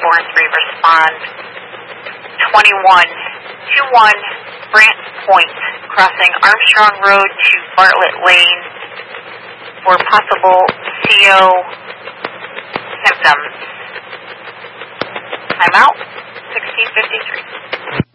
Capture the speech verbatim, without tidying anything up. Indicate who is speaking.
Speaker 1: four and three respond. twenty-one twenty-one Brant Point, crossing Armstrong Road to Bartlett Lane for possible C O symptoms. Time out, sixteen fifty-three.